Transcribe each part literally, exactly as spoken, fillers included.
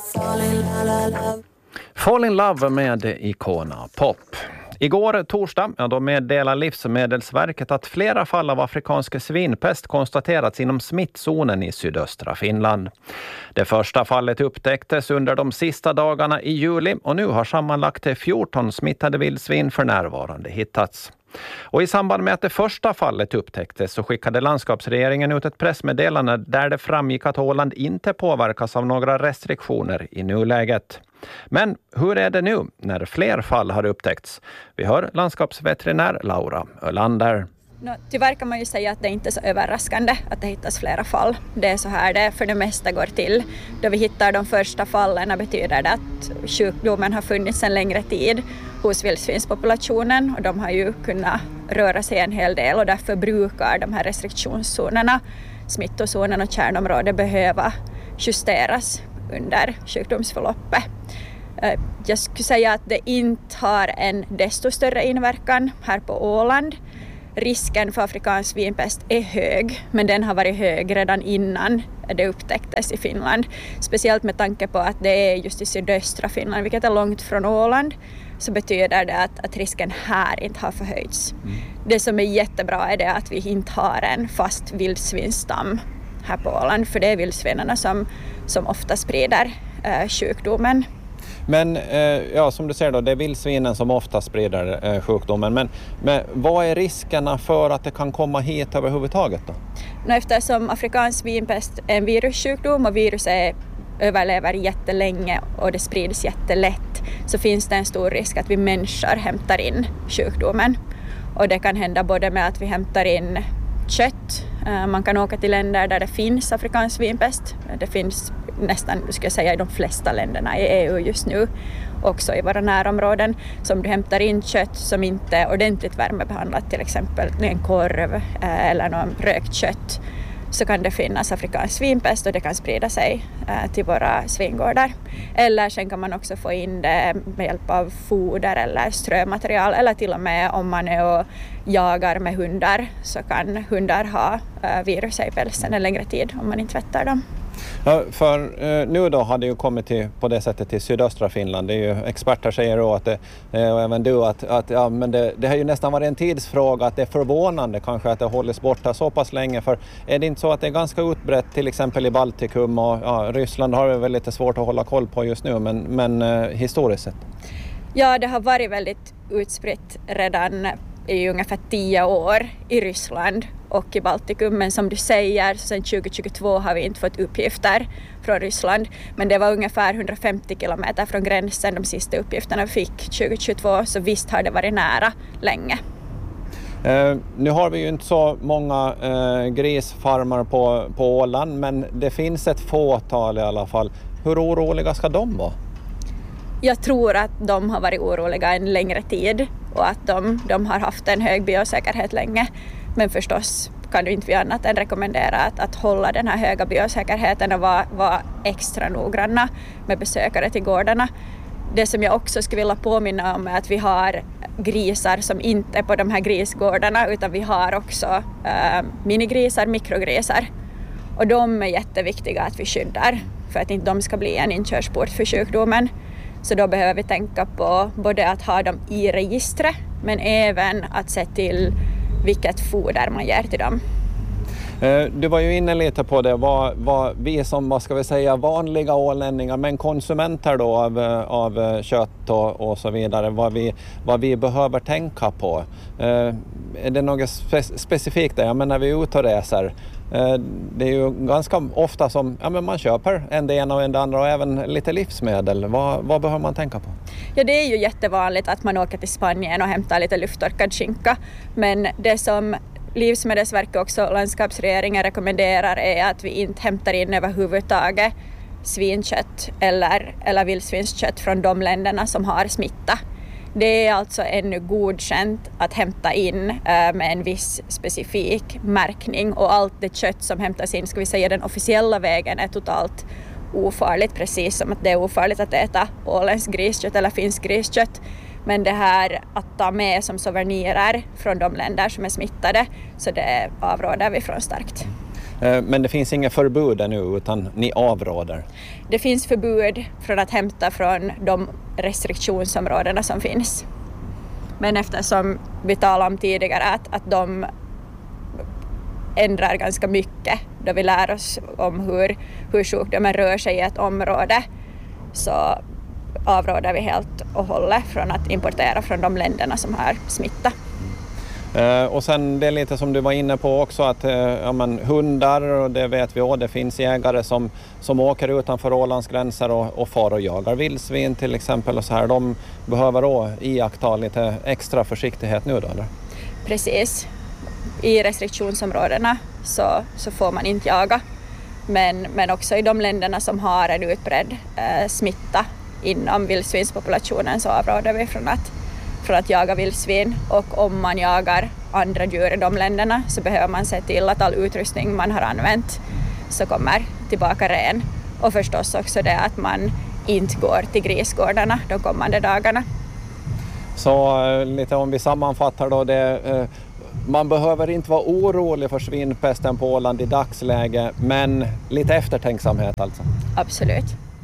Fall in love med Icona Pop. Igår torsdag ja, då meddelar Livsmedelsverket att flera fall av afrikansk svinpest konstaterats inom smittzonen i sydöstra Finland. Det första fallet upptäcktes under de sista dagarna i juli och nu har sammanlagt fjorton smittade vildsvin för närvarande hittats. Och i samband med att det första fallet upptäcktes så skickade landskapsregeringen ut ett pressmeddelande där det framgick att Åland inte påverkas av några restriktioner i nuläget. Men hur är det nu när fler fall har upptäckts? Vi hör landskapsveterinär Laura Ölander. No, tyvärr kan man ju säga att det inte är så överraskande att det hittas flera fall. Det är så här det för det mesta går till. Då vi hittar de första fallen betyder det att sjukdomen har funnits en längre tid hos vildsvinspopulationen och de har ju kunnat röra sig en hel del och därför brukar de här restriktionszonerna, smittozonen och kärnområdet behöva justeras under sjukdomsförloppet. Jag skulle säga att det inte har en desto större inverkan här på Åland. Risken för afrikansk svinpest är hög, men den har varit hög redan innan det upptäcktes i Finland. Speciellt med tanke på att det är just i sydöstra Finland, vilket är långt från Åland, så betyder det att, att risken här inte har förhöjts. Mm. Det som är jättebra är det att vi inte har en fast vildsvinsstam här på Åland, för det är vildsvinarna som, som ofta sprider eh, sjukdomen. Men eh, ja, som du ser då, det är vildsvinen som ofta sprider eh, sjukdomen. Men, men vad är riskerna för att det kan komma hit överhuvudtaget då? No, eftersom afrikansk svinpest är en virussjukdom och viruset överlever jättelänge och det sprids jättelätt, så finns det en stor risk att vi människor hämtar in sjukdomen. Och det kan hända både med att vi hämtar in kött. Man kan åka till länder där det finns afrikansk svinpest. Det finns nästan, ska jag säga, i de flesta länderna i E U just nu. Också i våra närområden. Så om du hämtar in kött som inte är ordentligt värmebehandlat, till exempel en korv eller någon rökt kött, så kan det finnas afrikansk svinpest och det kan sprida sig till våra svingårdar. Eller sen kan man också få in det med hjälp av foder eller strömaterial, eller till och med om man är och jagar med hundar så kan hundar ha virus i pälsen en längre tid om man inte tvättar dem. Ja, för eh, nu då hade ju kommit till, på det sättet till sydöstra Finland. Det är ju, experter säger då att det, eh, och även du att, att ja, men det, det har ju nästan varit en tidsfråga, att det är förvånande kanske att det hålls borta så pass länge. För är det inte så att det är ganska utbrett till exempel i Baltikum och ja, Ryssland har det väl lite svårt att hålla koll på just nu, men, men eh, historiskt sett? Ja, det har varit väldigt utspritt redan i ungefär tio år i Ryssland och i Baltikum, men som du säger så sedan tjugo tjugotvå har vi inte fått uppgifter från Ryssland, men det var ungefär hundrafemtio kilometer från gränsen de sista uppgifterna vi fick tjugo tjugotvå, så visst har det varit nära länge. Eh, nu har vi ju inte så många eh, grisfarmar på, på Åland, men det finns ett fåtal i alla fall. Hur oroliga ska de vara? Jag tror att de har varit oroliga en längre tid och att de, de har haft en hög biosäkerhet länge. Men förstås kan du inte vi annat än rekommendera att, att hålla den här höga biosäkerheten och vara, vara extra noggranna med besökare till gårdarna. Det som jag också skulle vilja påminna om är att vi har grisar som inte är på de här grisgårdarna, utan vi har också äh, minigrisar, mikrogrisar. Och de är jätteviktiga att vi skyddar för att inte de ska bli en inkörsport för sjukdomen. Så då behöver vi tänka på både att ha dem i registret, men även att se till vilket foder man ger till dem. Du var ju inne lite på det, vad, vad vi som, vad ska vi säga, vanliga ålänningar, men konsumenter då av, av kött och, och så vidare, vad vi, vad vi behöver tänka på. Är det något spe- specifikt där? Jag menar, när vi är ute och reser, det är ju ganska ofta som ja, men man köper en det ena och en det andra och även lite livsmedel. Vad, vad behöver man tänka på? Ja, det är ju jättevanligt att man åker till Spanien och hämtar lite lufttorkad skinka, men det som Livsmedelsverket och också landskapsregeringen rekommenderar är att vi inte hämtar in överhuvudtaget svinkött eller, eller vildsvinskött från de länderna som har smitta. Det är alltså ännu godkänt att hämta in äh, med en viss specifik märkning, och allt det kött som hämtas in, ska vi säga den officiella vägen, är totalt ofarligt, precis som att det är ofarligt att äta åländsk griskött eller finsk griskött. Men det här att ta med som souvenirer från de länder som är smittade, så det avråder vi från starkt. Men det finns inga förbud ännu utan ni avråder? Det finns förbud från att hämta från de restriktionsområdena som finns. Men eftersom vi talade om tidigare att, att de ändrar ganska mycket då vi lär oss om hur, hur sjukdomen rör sig i ett område, så avråder vi helt och hållet från att importera från de länderna som har smitta. Uh, och sen det är lite som du var inne på också att uh, ja, men hundar, och det vet vi också, det finns jägare som, som åker utanför Ålands gränser och, och far och jagar vildsvin till exempel och så här. De behöver då iaktta lite extra försiktighet nu då, eller? Precis. I restriktionsområdena så, så får man inte jaga. Men, men också i de länderna som har en utbredd uh, smitta inom vildsvinspopulationen så avråder vi från att för att jaga vildsvin, och om man jagar andra djur i de länderna så behöver man se till att all utrustning man har använt så kommer tillbaka ren, och förstås också det att man inte går till grisgårdarna de kommande dagarna. Så lite om vi sammanfattar då det, man behöver inte vara orolig för svinpesten på Åland i dagsläge, men lite eftertänksamhet alltså? Absolut.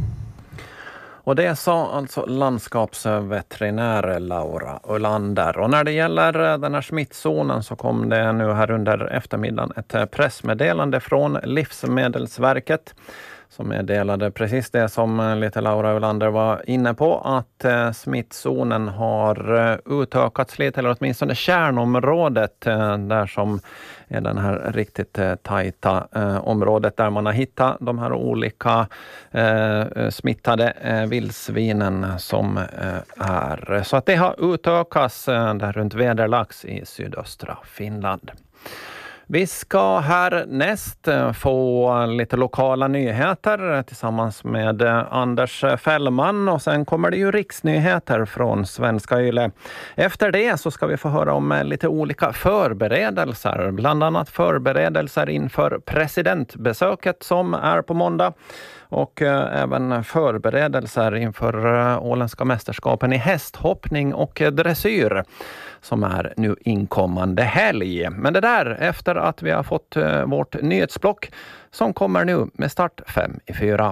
Och det sa alltså landskapsveterinär Laura Olander. Och när det gäller den här smittzonen så kom det nu här under eftermiddagen ett pressmeddelande från Livsmedelsverket som meddelade precis det som lite Laura Olander var inne på, att eh, smittzonen har eh, utökats lite, eller åtminstone kärnområdet eh, där som är den här riktigt eh, tajta eh, området där man har hittat de här olika eh, smittade eh, vildsvinen som eh, är. Så att det har utökats eh, där runt Väderlax i sydöstra Finland. Vi ska härnäst få lite lokala nyheter tillsammans med Anders Fällman, och sen kommer det ju riksnyheter från Svenska Yle. Efter det så ska vi få höra om lite olika förberedelser, bland annat förberedelser inför presidentbesöket som är på måndag, och även förberedelser inför åländska mästerskapen i hästhoppning och dressyr som är nu inkommande helg. Men det där efter att vi har fått vårt nyhetsblock som kommer nu med start fem i fyra.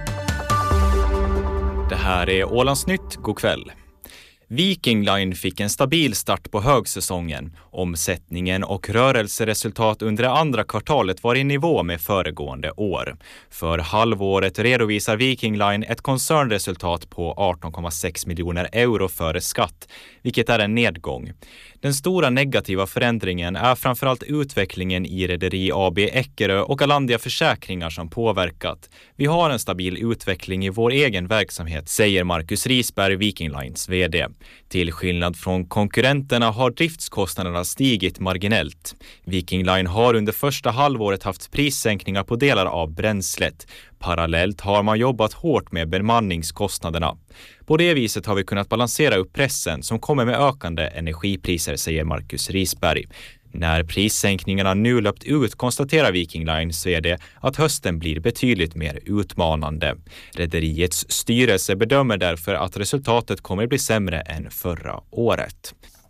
Det här är Ålandsnytt, god kväll. Viking Line fick en stabil start på högsäsongen. Omsättningen och rörelseresultat under det andra kvartalet var i nivå med föregående år. För halvåret redovisar Viking Line ett koncernresultat på arton komma sex miljoner euro före skatt, vilket är en nedgång. Den stora negativa förändringen är framförallt utvecklingen i Rederi A B Eckerö och Alandia Försäkringar som påverkat. Vi har en stabil utveckling i vår egen verksamhet, säger Marcus Risberg, Viking Lines vd. Till skillnad från konkurrenterna har driftskostnaderna stigit marginellt. Viking Line har under första halvåret haft prissänkningar på delar av bränslet. Parallellt har man jobbat hårt med bemanningskostnaderna. På det viset har vi kunnat balansera upp pressen som kommer med ökande energipriser, säger Marcus Risberg. När prissänkningarna nu löpt ut konstaterar Viking Lines vd att hösten blir betydligt mer utmanande. Rederiets styrelse bedömer därför att resultatet kommer bli sämre än förra året.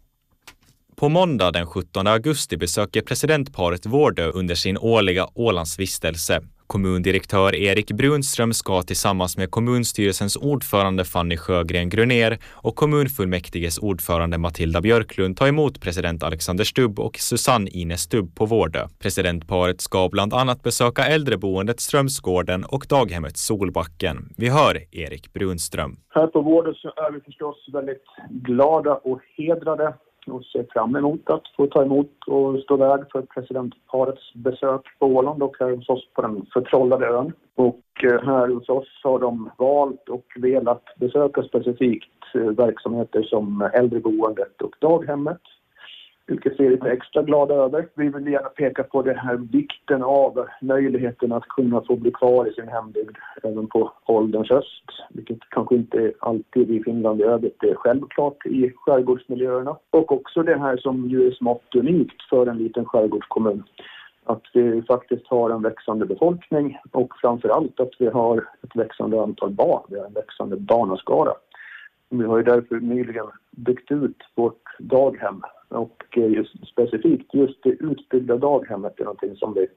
På måndag den sjuttonde augusti besöker presidentparet Vårdö under sin årliga Ålandsvistelse. Kommundirektör Erik Brunström ska tillsammans med kommunstyrelsens ordförande Fanny Sjögren Gruner och kommunfullmäktiges ordförande Matilda Björklund ta emot president Alexander Stubb och Susanne Ines Stubb på Vårdö. Presidentparet ska bland annat besöka äldreboendet Strömsgården och daghemmet Solbacken. Vi hör Erik Brunström. Här på Vårdö så är vi förstås väldigt glada och hedrade och ser fram emot att få ta emot och stå värd för presidentparets besök på Åland och här hos oss på den förtrollade ön. Och här hos oss har de valt och velat besöka specifikt verksamheter som äldreboendet och daghemmet, vilket vi är lite extra glada över. Vi vill gärna peka på det här vikten av möjligheten att kunna få bli kvar i sin hembygd även på ålderns höst, vilket kanske inte alltid i Finland i övrigt är självklart i skärgårdsmiljöerna. Och också det här som ju är smått unikt för en liten skärgårdskommun, att vi faktiskt har en växande befolkning och framförallt att vi har ett växande antal barn, vi har en växande barnaskara. Vi har ju därför nyligen byggt ut vårt daghem. Och just specifikt just det utbyggda daghemmet är någonting som vi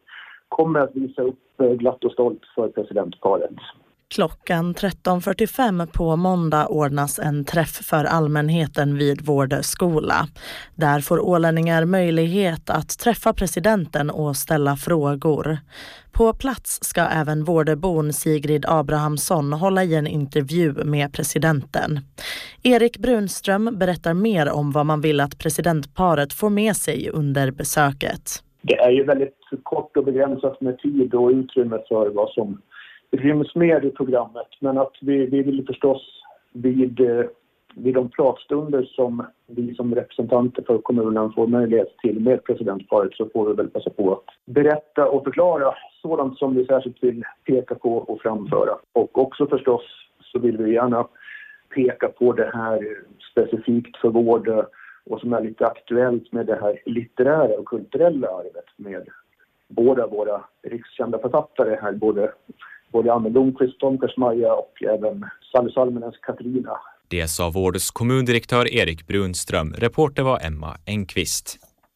kommer att visa upp eh, glatt och stolt för presidentparet. Klockan tretton fyrtiofem på måndag ordnas en träff för allmänheten vid Vårdö skola. Där får ålänningar möjlighet att träffa presidenten och ställa frågor. På plats ska även Vårdöbon Sigrid Abrahamsson hålla i en intervju med presidenten. Erik Brunström berättar mer om vad man vill att presidentparet får med sig under besöket. Det är ju väldigt kort och begränsat med tid och utrymme för vad som ryms med i programmet, men att vi, vi vill förstås vid, vid de pratstunder som vi som representanter för kommunen får möjlighet till med presidentparet, så får vi väl passa på att berätta och förklara sådant som vi särskilt vill peka på och framföra. Och också förstås så vill vi gärna peka på det här specifikt för Vårdö och som är lite aktuellt med det här litterära och kulturella arvet med båda våra rikskända författare här, både Både Anne Blomqvist, Tom Persmaja och även Sally Salmenens Katarina. Det sa Vårdös kommundirektör Erik Brunström. Reporter var Emma Engqvist.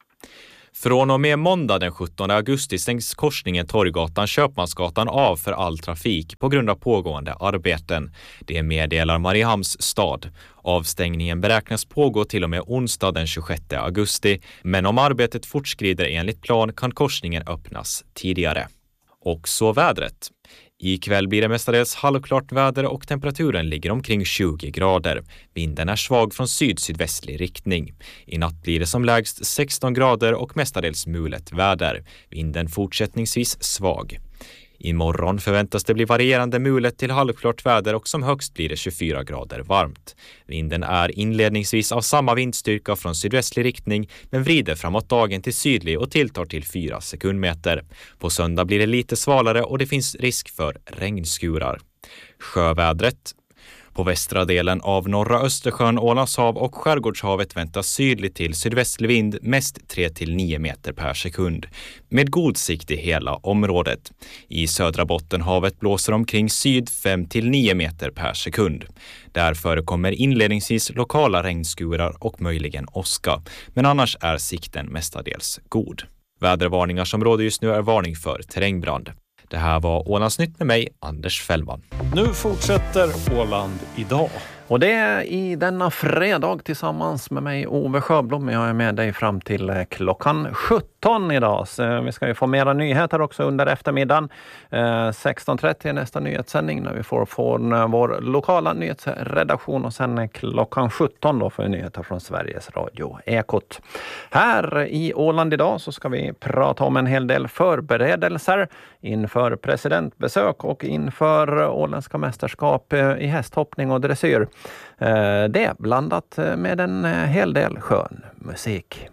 Från och med måndag den sjuttonde augusti stängs korsningen Torggatan-Köpmansgatan av för all trafik på grund av pågående arbeten. Det meddelar Mariehamns stad. Avstängningen beräknas pågå till och med onsdag den tjugosjätte augusti, men om arbetet fortskrider enligt plan kan korsningen öppnas tidigare. Och så vädret. Ikväll blir det mestadels halvklart väder och temperaturen ligger omkring tjugo grader. Vinden är svag från syd-sydvästlig riktning. I natt blir det som lägst sexton grader och mestadels mulet väder. Vinden fortsättningsvis svag. Imorgon förväntas det bli varierande mulet till halvklart väder och som högst blir det tjugofyra grader varmt. Vinden är inledningsvis av samma vindstyrka från sydvästlig riktning men vrider framåt dagen till sydlig och tilltar till fyra sekundmeter. På söndag blir det lite svalare och det finns risk för regnskurar. Sjövädret. På västra delen av norra Östersjön, Ålandshav och Skärgårdshavet väntas sydlig till sydvästlig vind mest tre till nio meter per sekund. Med god sikt i hela området. I södra Bottenhavet blåser omkring syd fem till nio meter per sekund. Där förekommer inledningsvis lokala regnskurar och möjligen åska. Men annars är sikten mestadels god. Vädervarningar som råder just nu är varning för terrängbrand. Det här var Ålandsnytt med mig, Anders Fällman. Nu fortsätter Åland idag. Och det är i denna fredag tillsammans med mig, Ove Sjöblom. Jag är med dig fram till klockan sjutton idag. Så vi ska ju få mera nyheter också under eftermiddagen. sexton trettio är nästa nyhetssändning när vi får från vår lokala nyhetsredaktion. Och sen klockan sjutton då får vi nyheter från Sveriges Radio Ekot. Här i Åland idag så ska vi prata om en hel del förberedelser inför presidentbesök och inför åländska mästerskap i hästhoppning och dressyr. Det blandat med en hel del skön musik.